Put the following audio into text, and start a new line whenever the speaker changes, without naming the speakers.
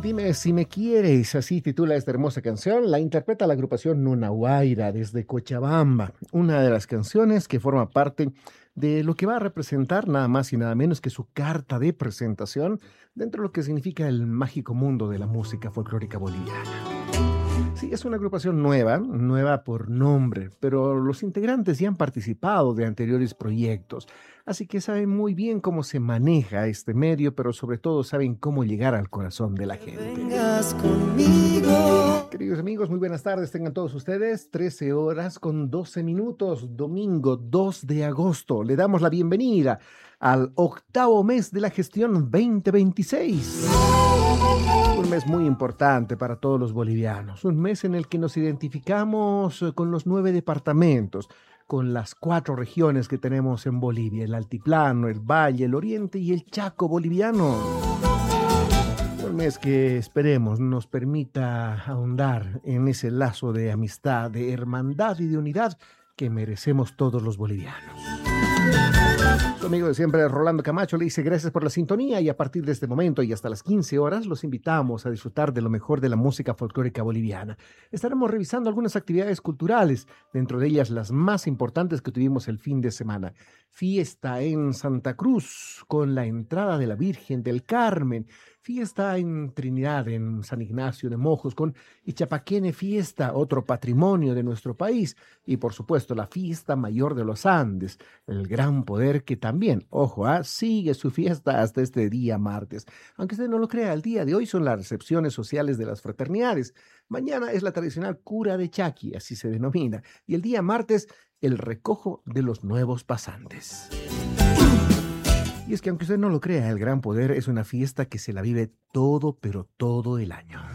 Dime si me quieres, así titula esta hermosa canción. La interpreta la agrupación Nuna Guaira desde Cochabamba, una de las canciones que forma parte de lo que va a representar nada más y nada menos que su carta de presentación dentro de lo que significa el mágico mundo de la música folclórica boliviana. Sí, es una agrupación nueva, nueva por nombre, pero los integrantes ya han participado de anteriores proyectos, así que saben muy bien cómo se maneja este medio, pero sobre todo saben cómo llegar al corazón de la gente.
Vengas conmigo.
Queridos amigos, muy buenas tardes, tengan todos ustedes, 13 horas con 12 minutos, domingo 2 de agosto. Le damos la bienvenida al octavo mes de la gestión 2026. Un mes muy importante para todos los bolivianos, un mes en el que nos identificamos con los 9 departamentos, con las 4 regiones que tenemos en Bolivia, el altiplano, el valle, el oriente y el Chaco boliviano. Un mes que esperemos nos permita ahondar en ese lazo de amistad, de hermandad y de unidad que merecemos todos los bolivianos. Su amigo de siempre, Rolando Camacho, le dice gracias por la sintonía y a partir de este momento y hasta las 15 horas los invitamos a disfrutar de lo mejor de la música folclórica boliviana. Estaremos revisando algunas actividades culturales, dentro de ellas las más importantes que tuvimos el fin de semana. Fiesta en Santa Cruz con la entrada de la Virgen del Carmen. Fiesta en Trinidad, en San Ignacio de Mojos, con Ichapaquene Fiesta, otro patrimonio de nuestro país. Y por supuesto la Fiesta Mayor de los Andes, el gran poder que también, ojo, sigue su fiesta hasta este día martes. Aunque usted no lo crea, el día de hoy son las recepciones sociales de las fraternidades. Mañana es la tradicional cura de Chaqui, así se denomina. Y el día martes, el recojo de los nuevos pasantes. Y es que aunque usted no lo crea, el Gran Poder es una fiesta que se la vive todo, pero todo el año.